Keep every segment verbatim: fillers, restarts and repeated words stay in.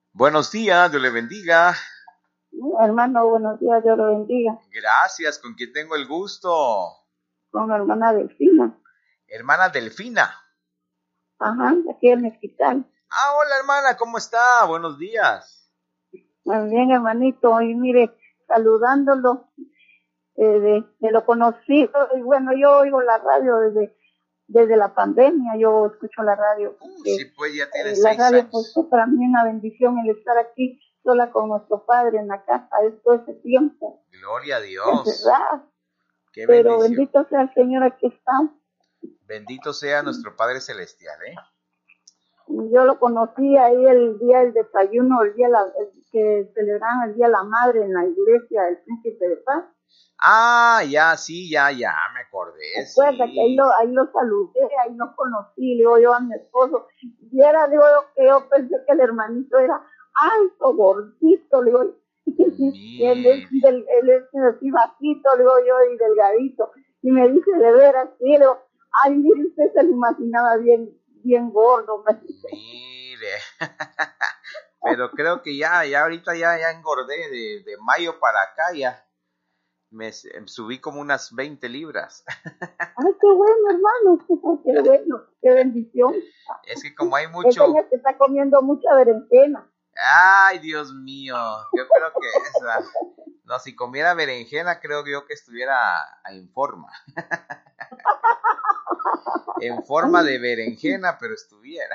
Buenos días, Dios le bendiga. Hermano, buenos días, Dios lo bendiga. Gracias, ¿con quién tengo el gusto? Con mi hermana Delfina. Hermana Delfina. Ajá, aquí en el hospital. Ah, hola hermana, ¿cómo está? Buenos días. Muy bien, hermanito, y mire, saludándolo, eh, de, de lo conocido, y bueno, yo oigo la radio desde, desde la pandemia, yo escucho la radio. Uh, Porque, sí, pues ya tiene eh, la seis radio pues años. fue para mí una bendición el estar aquí sola con nuestro padre en la casa después de ese tiempo, Gloria a Dios. encerrada, Qué pero bendición. bendito sea el Señor, aquí estamos. Bendito sea nuestro Padre Celestial, ¿eh? Yo lo conocí ahí el día del desayuno, el día la, el, que celebraban el Día de la Madre en la iglesia del Príncipe de Paz. Ah, ya, sí, ya, ya, me acordé, Recuerda que ahí sí. lo, ahí lo saludé, ahí lo conocí, le digo yo a mi esposo. Y era, digo yo, que yo pensé que el hermanito era alto, gordito, le digo, y él es, Mire, del, él es así bajito, le digo yo, y delgadito. Y me dice, de veras, sí, le digo, ay, mire, usted se lo imaginaba bien, bien gordo, me dice. mire. Pero creo que ya, ya ahorita ya, ya engordé de, de mayo para acá, ya. Me subí como unas veinte libras. Ay, qué bueno, hermano, qué bueno, qué bendición. Es que como hay Ese mucho... año se está comiendo mucha berenjena. Ay, Dios mío, yo creo que esa... No, si comiera berenjena, creo yo que estuviera en forma. En forma de berenjena, pero estuviera.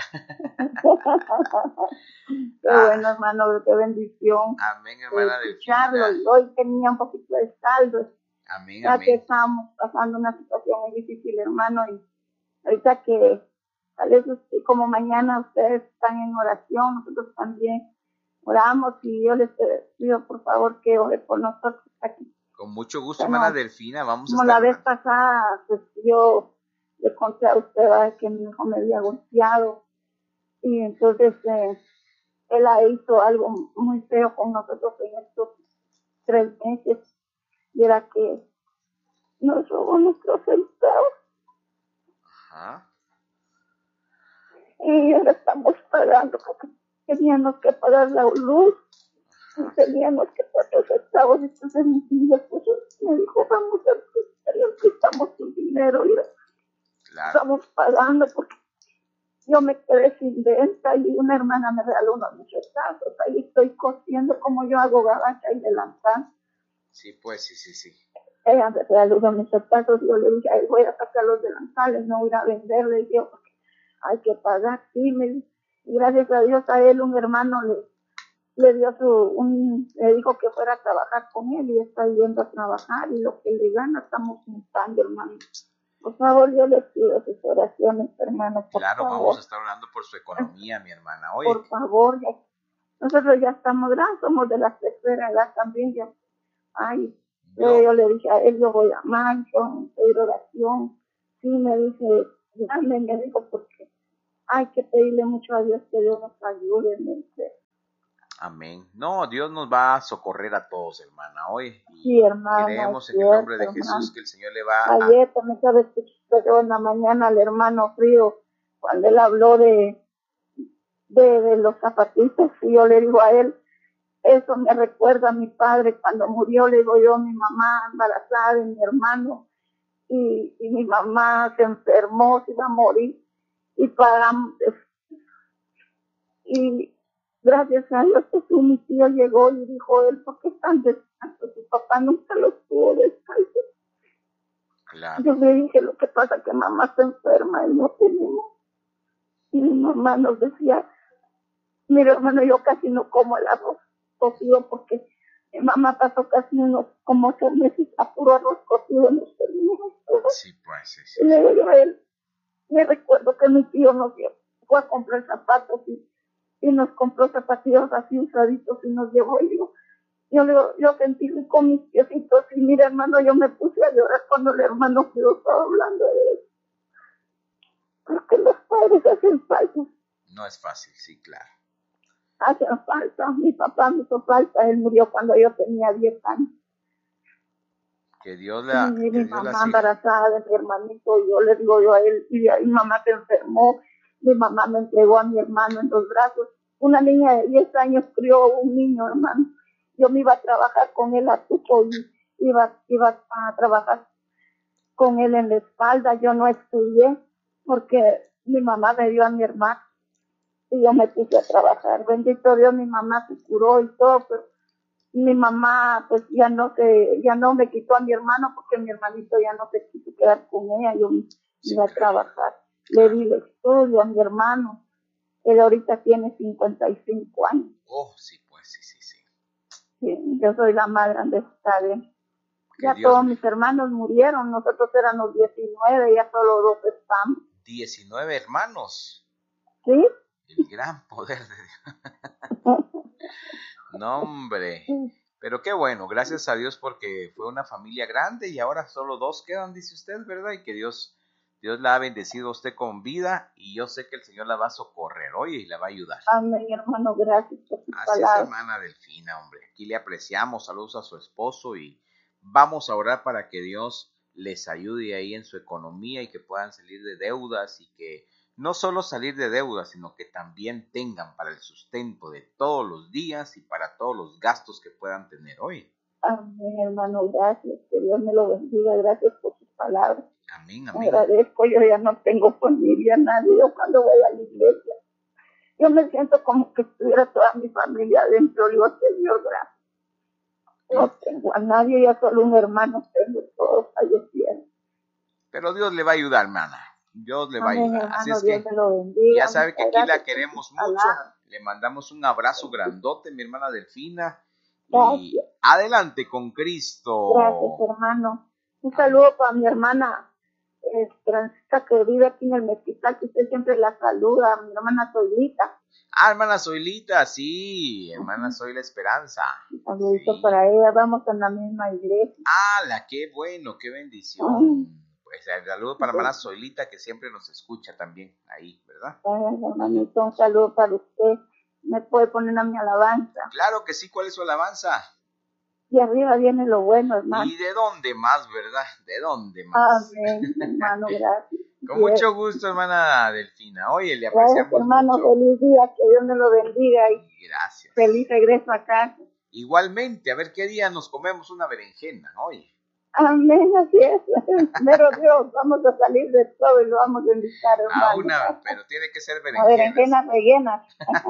Qué Ah, bueno, hermano, qué bendición amén, eh, hermana escucharlo. Delfina. Y hoy tenía un poquito de saldo, Amén, ya que amén. estamos pasando una situación muy difícil, hermano. Y ahorita que tal vez usted, como mañana ustedes están en oración, nosotros también oramos y yo les pido por favor que ore por nosotros aquí. Con mucho gusto, hermana Bueno, Delfina, vamos a como estar la vez orando. pasada, pues yo le conté a usted ¿verdad? Que mi hijo me había golpeado y entonces eh, él ha hecho algo muy feo con nosotros en estos tres meses y era que nos robó nuestros centavos Ajá. y ahora estamos pagando porque teníamos que pagar la luz y Ajá. teníamos que pagar los centavos. Entonces mi esposo me dijo, vamos a prestamos tu dinero y Claro. estamos pagando porque yo me quedé sin venta y una hermana me regaló unos muchachazos. Ahí estoy cosiendo como yo hago gabacha y delantal. Sí, pues, sí, sí, sí. Ella me regaló unos muchachazos y yo le dije, ay, voy a sacar los delantales, no voy a venderle. Y yo, porque hay que pagar, sí. Me, y gracias a Dios a él, un hermano le, le dio su, un, le dijo que fuera a trabajar con él y está yendo a trabajar y lo que le gana estamos juntando, hermano. Por favor, yo le pido sus oraciones, hermano, por Claro, vamos favor. a estar orando por su economía, mi hermana. Oye, Por favor, ya, nosotros ya estamos grandes, somos de la tercera edad también, ya, ay, yo, yo, yo le dije a él, yo voy a mancho, pedir oración, sí, me dice, dame, me dijo, porque hay que pedirle mucho a Dios que Dios nos ayude, me dice. amén. No, Dios nos va a socorrer a todos, hermana, hoy. Sí, Y hermano, es creemos en el nombre cierto, de Jesús hermano. que el Señor le va a... Ayer también sabes que yo en la mañana al hermano Frío, cuando él habló de, de, de los zapatistas, y yo le digo a él, eso me recuerda a mi padre cuando murió, le digo yo, mi mamá embarazada de mi hermano y, y mi mamá se enfermó, se iba a morir y pagamos. Y gracias a Dios que su mi tío llegó y dijo él, ¿por qué están descanso? Su papá nunca los tuvo descanso. Claro. Yo le dije, lo que pasa es que mamá se enferma y no tenemos. Y mi mamá nos decía, mira hermano, yo casi no como el arroz cocido porque mi mamá pasó casi unos como ocho meses a puro arroz cocido en los términos. Sí, pues, sí, sí. Y le digo a él, me recuerdo que mi tío nos dio, fue a comprar zapatos y, y nos compró zapatillos así usaditos y nos llevó y yo, yo, le digo, yo sentí con mis piecitos y mira hermano, yo me puse a llorar cuando el hermano Frío estaba hablando de eso. Porque los padres hacen falta. No es fácil, sí, claro. Hacen falta. Mi papá me hizo falta. Él murió cuando yo tenía diez años. Que Dios Y la, que mi Dios la mamá siga. embarazada de mi hermanito, yo le digo yo a él, y mi mamá se enfermó. Mi mamá me entregó a mi hermano en los brazos. Una niña de diez años crió un niño, hermano. Yo me iba a trabajar con él a Tuco y iba, iba a trabajar con él en la espalda. Yo no estudié porque mi mamá me dio a mi hermano y yo me puse a trabajar. Bendito Dios, mi mamá se curó y todo, pero mi mamá pues ya no se, ya no me quitó a mi hermano porque mi hermanito ya no se quiso quedar con ella. Yo Sí, iba a claro. trabajar. Le di el estudio a mi hermano. Él ahorita tiene cincuenta y cinco años. Oh, sí, pues, sí, sí, sí. Sí, yo soy la más grande de él. Que Ya Dios todos me... mis hermanos murieron, nosotros éramos diecinueve, ya solo dos estamos. diecinueve hermanos. ¿Sí? El gran poder de Dios. No, hombre. Pero qué bueno, gracias a Dios porque fue una familia grande y ahora solo dos quedan, dice usted, ¿verdad? Y que Dios, Dios la ha bendecido a usted con vida y yo sé que el Señor la va a socorrer, oye, y la va a ayudar. Amén, hermano, gracias por sus Así es, palabras. hermana Delfina, hombre. Aquí le apreciamos, saludos a su esposo y vamos a orar para que Dios les ayude ahí en su economía y que puedan salir de deudas y que no solo salir de deudas, sino que también tengan para el sustento de todos los días y para todos los gastos que puedan tener hoy. Amén, hermano, gracias. Que Dios me lo bendiga. Gracias por sus palabras. Amén, Me amén. agradezco. Yo ya no tengo familia, nadie. Yo cuando voy a la iglesia, yo me siento como que estuviera toda mi familia adentro. Digo, Señor, gracias. No tengo a nadie, ya solo un hermano tengo, todos fallecieron. Pero Dios le va a ayudar, hermana. Dios le va a Amén, ayudar. hermano, Así es Dios que me lo bendiga. ya sabe que Muchas aquí la gracias por queremos sus mucho. palabras. Le mandamos un abrazo grandote, mi hermana Delfina. Y Gracias. adelante con Cristo. Gracias, hermano. Un Amén. saludo para mi hermana eh, Francisca, que vive aquí en el Mezquital, que usted siempre la saluda, mi hermana Zoilita. Ah, hermana Zoilita, sí, hermana Soy la Esperanza. Un saludito Sí. para ella, vamos en la misma iglesia. ¡Hala, qué bueno, qué bendición! Ay, Pues el saludo para hermana Zoilita, que siempre nos escucha también ahí, ¿verdad? gracias, hermanito, un saludo para usted. Me puede poner a mi alabanza. Claro que sí, ¿cuál es su alabanza? Y arriba viene lo bueno, hermano. ¿Y de dónde más, verdad? ¿De dónde más? Amén, hermano, gracias. Con mucho gusto, hermana Delfina. Oye, le Gracias, apreciamos hermano, mucho. feliz día, que Dios me lo bendiga y Gracias. feliz regreso a casa. Igualmente, a ver qué día nos comemos una berenjena, oye. Amén, así es. Pero Dios, vamos a salir de todo y lo vamos a invitar, hermano. A una, pero tiene que ser A berenjenas. berenjenas rellenas.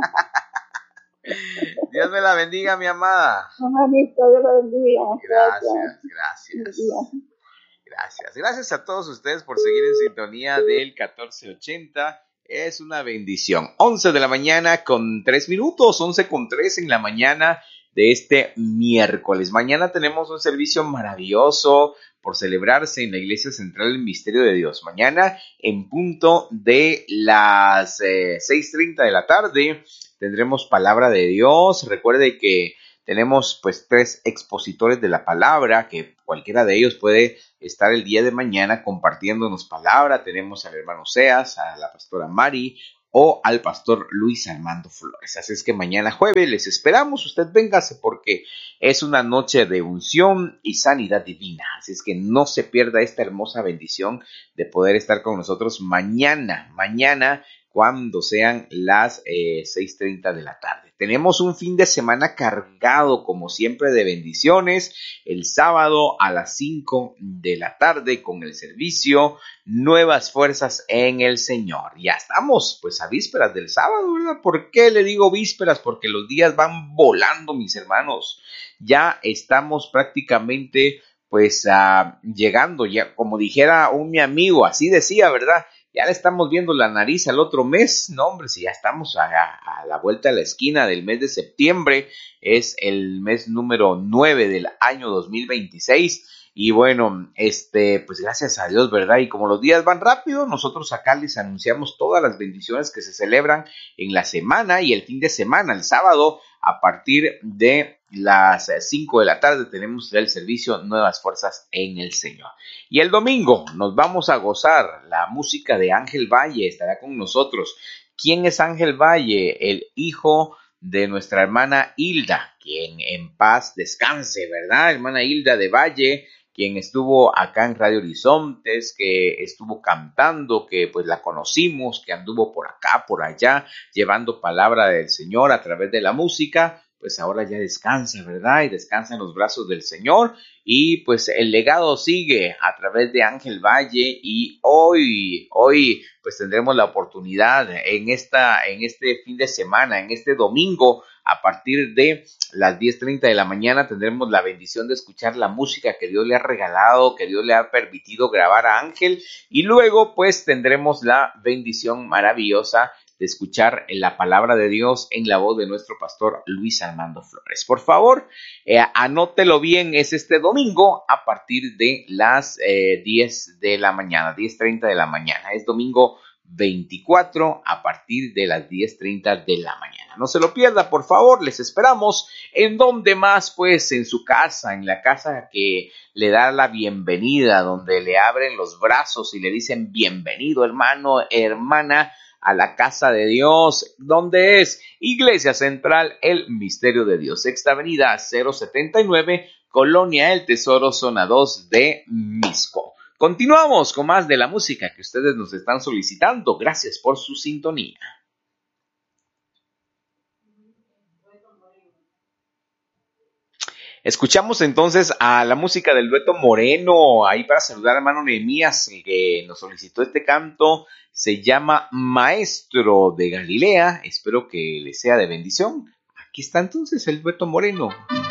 Dios me la bendiga, mi amada. Hermanito, Dios lo bendiga. Gracias, gracias. Gracias. Gracias a todos ustedes por seguir en sintonía del catorce ochenta. Es una bendición. once de la mañana con tres minutos, once con tres en la mañana de este miércoles. Mañana tenemos un servicio maravilloso por celebrarse en la Iglesia Central del Misterio de Dios. Mañana en punto de las eh, seis treinta de la tarde tendremos palabra de Dios. Recuerde que tenemos pues tres expositores de la palabra, que cualquiera de ellos puede estar el día de mañana compartiéndonos palabra. Tenemos al hermano Seas, a la pastora Mari o al pastor Luis Armando Flores. Así es que mañana jueves les esperamos. Usted véngase porque es una noche de unción y sanidad divina. Así es que no se pierda esta hermosa bendición de poder estar con nosotros mañana, mañana cuando sean las eh, seis treinta de la tarde. Tenemos un fin de semana cargado, como siempre, de bendiciones. El sábado a las cinco de la tarde con el servicio Nuevas Fuerzas en el Señor. Ya estamos, pues, a vísperas del sábado, ¿verdad? ¿Por qué le digo vísperas? Porque los días van volando, mis hermanos. Ya estamos prácticamente, pues, uh, llegando, ya, como dijera un mi amigo, así decía, ¿verdad? Ya le estamos viendo la nariz al otro mes. No, hombre, si ya estamos a, a, a la vuelta de la esquina del mes de septiembre. Es el mes número nueve del año dos mil veintiséis. Y bueno, este, pues gracias a Dios, ¿verdad? Y como los días van rápido, nosotros acá les anunciamos todas las bendiciones que se celebran en la semana y el fin de semana, el sábado, a partir de las cinco de la tarde tenemos el servicio Nuevas Fuerzas en el Señor. Y el domingo nos vamos a gozar la música de Ángel Valle, estará con nosotros. ¿Quién es Ángel Valle? El hijo de nuestra hermana Hilda, quien en paz descanse, ¿verdad? Hermana Hilda de Valle, quien estuvo acá en Radio Horizontes, que estuvo cantando, que pues la conocimos, que anduvo por acá, por allá, llevando palabra del Señor a través de la música, pues ahora ya descansa, ¿verdad? Y descansa en los brazos del Señor. Y pues el legado sigue a través de Ángel Valle, y hoy, hoy pues tendremos la oportunidad en, esta, en este fin de semana, en este domingo, a partir de las diez treinta de la mañana, tendremos la bendición de escuchar la música que Dios le ha regalado, que Dios le ha permitido grabar a Ángel, y luego pues tendremos la bendición maravillosa de escuchar la palabra de Dios en la voz de nuestro pastor Luis Armando Flores. Por favor, eh, anótelo bien, es este domingo a partir de las eh, diez de la mañana, diez treinta de la mañana. Es domingo veinticuatro a partir de las diez treinta de la mañana. No se lo pierda, por favor, les esperamos. ¿En donde más? Pues en su casa, en la casa que le da la bienvenida, donde le abren los brazos y le dicen bienvenido, hermano, hermana, a la casa de Dios, donde es Iglesia Central El Misterio de Dios, Sexta Avenida cero setenta y nueve, Colonia El Tesoro, zona dos de Misco. Continuamos con más de la música que ustedes nos están solicitando. Gracias por su sintonía. Escuchamos entonces a la música del dueto Moreno, ahí para saludar al hermano Nehemías, que nos solicitó este canto. Se llama Maestro de Galilea. Espero que le sea de bendición. Aquí está entonces el dueto Moreno.